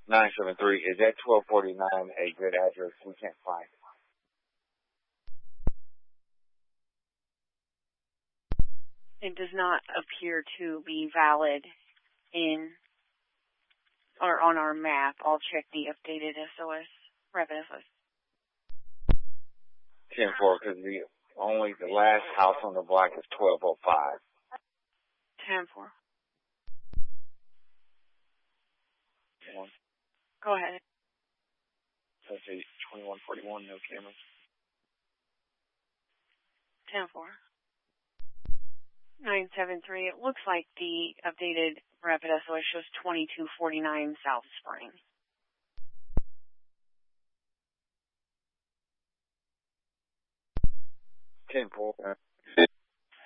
973. Is that 1249 a good address? We can't find it. It does not appear to be valid on our map. I'll check the updated SOS, Rapid SOS. 10-4, because the last house on the block is 1205. 10-4. One. Go ahead. That's 2141, no cameras. 10-4. 973. It looks like the updated Rapid SOS shows 2249 South Spring. Ten four.